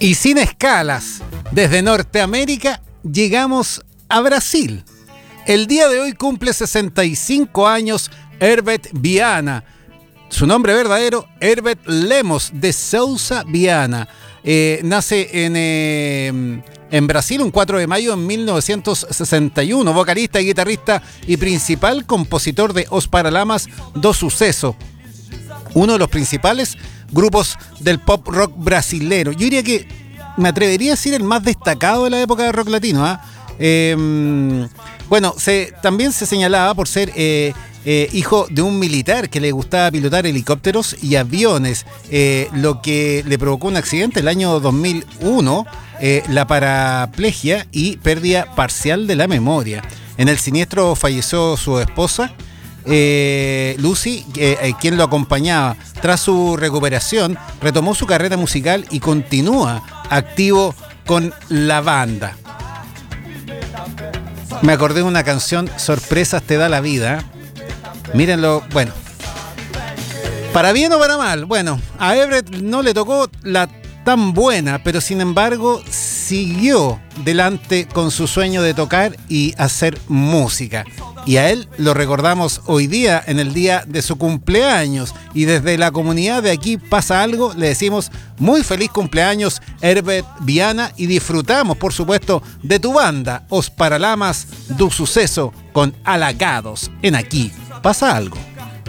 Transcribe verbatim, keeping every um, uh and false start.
Y sin escalas, desde Norteamérica llegamos a Brasil. El día de hoy cumple sesenta y cinco años Herbert Viana. Su nombre verdadero, Herbert Lemos de Souza Viana. Eh, nace en, eh, en Brasil un cuatro de mayo de mil novecientos sesenta y uno. Vocalista, guitarrista y principal compositor de Os Paralamas do Sucesso. Uno de los principales grupos del pop rock brasilero. Yo diría que me atrevería a decir el más destacado de la época de rock latino. ¿eh? Eh, bueno, se, también se señalaba por ser eh, eh, hijo de un militar que le gustaba pilotar helicópteros y aviones, eh, lo que le provocó un accidente el año dos mil uno, eh, la paraplegia y pérdida parcial de la memoria. En el siniestro falleció su esposa, Eh, Lucy, eh, eh, quien lo acompañaba. Tras su recuperación, retomó su carrera musical y continúa activo con la banda. Me acordé de una canción, Sorpresas te da la vida. Mírenlo, bueno. ¿Para bien o para mal? Bueno, a Everett no le tocó la tan buena, pero sin embargo siguió delante con su sueño de tocar y hacer música. Y a él lo recordamos hoy día, en el día de su cumpleaños. Y desde la comunidad de Aquí Pasa Algo, le decimos muy feliz cumpleaños, Herbert Viana. Y disfrutamos, por supuesto, de tu banda, Os Paralamas do Sucesso, con Alagados, en Aquí Pasa Algo.